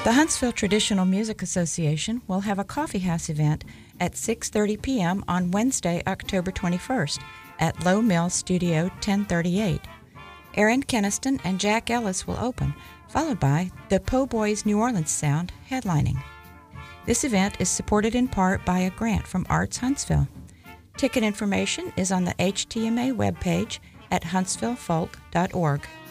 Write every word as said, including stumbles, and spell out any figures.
The Huntsville Traditional Music Association will have a coffee house event at six thirty p.m. on Wednesday, October twenty-first at Low Mill Studio ten thirty-eight. Aaron Keniston and Jack Ellis will open, followed by the Po' Boys New Orleans Sound headlining. This event is supported in part by a grant from Arts Huntsville. Ticket information is on the H T M A webpage at huntsville folk dot org.